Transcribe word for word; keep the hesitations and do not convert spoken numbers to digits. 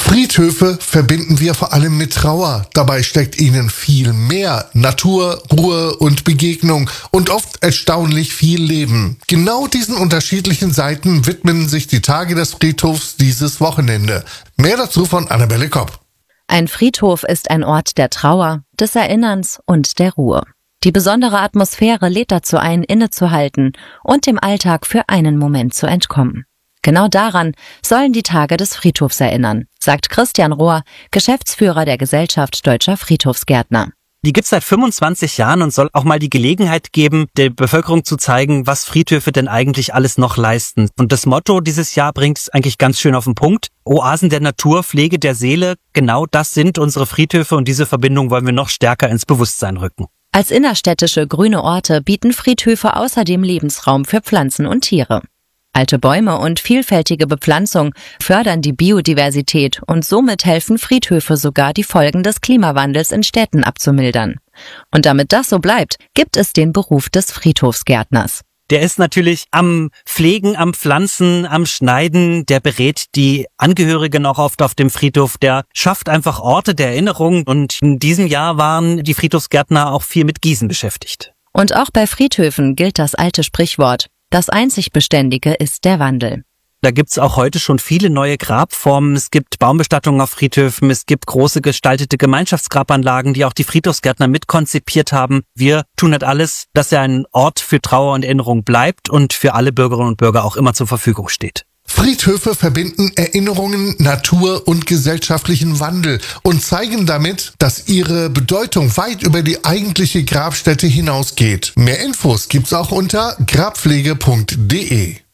Friedhöfe verbinden wir vor allem mit Trauer. Dabei steckt ihnen viel mehr Natur, Ruhe und Begegnung und oft erstaunlich viel Leben. Genau diesen unterschiedlichen Seiten widmen sich die Tage des Friedhofs dieses Wochenende. Mehr dazu von Annabelle Kopp. Ein Friedhof ist ein Ort der Trauer, des Erinnerns und der Ruhe. Die besondere Atmosphäre lädt dazu ein, innezuhalten und dem Alltag für einen Moment zu entkommen. Genau daran sollen die Tage des Friedhofs erinnern, sagt Christian Rohr, Geschäftsführer der Gesellschaft Deutscher Friedhofsgärtner. Die gibt's seit fünfundzwanzig Jahren und soll auch mal die Gelegenheit geben, der Bevölkerung zu zeigen, was Friedhöfe denn eigentlich alles noch leisten. Und das Motto dieses Jahr bringt es eigentlich ganz schön auf den Punkt. Oasen der Natur, Pflege der Seele, genau das sind unsere Friedhöfe und diese Verbindung wollen wir noch stärker ins Bewusstsein rücken. Als innerstädtische grüne Orte bieten Friedhöfe außerdem Lebensraum für Pflanzen und Tiere. Alte Bäume und vielfältige Bepflanzung fördern die Biodiversität und somit helfen Friedhöfe sogar, die Folgen des Klimawandels in Städten abzumildern. Und damit das so bleibt, gibt es den Beruf des Friedhofsgärtners. Der ist natürlich am Pflegen, am Pflanzen, am Schneiden, der berät die Angehörigen auch oft auf dem Friedhof, der schafft einfach Orte der Erinnerung und in diesem Jahr waren die Friedhofsgärtner auch viel mit Gießen beschäftigt. Und auch bei Friedhöfen gilt das alte Sprichwort: Das einzig Beständige ist der Wandel. Da gibt's auch heute schon viele neue Grabformen. Es gibt Baumbestattungen auf Friedhöfen. Es gibt große gestaltete Gemeinschaftsgrabanlagen, die auch die Friedhofsgärtner mitkonzipiert haben. Wir tun halt alles, dass er ein Ort für Trauer und Erinnerung bleibt und für alle Bürgerinnen und Bürger auch immer zur Verfügung steht. Friedhöfe verbinden Erinnerungen, Natur und gesellschaftlichen Wandel und zeigen damit, dass ihre Bedeutung weit über die eigentliche Grabstätte hinausgeht. Mehr Infos gibt's auch unter grabpflege punkt de.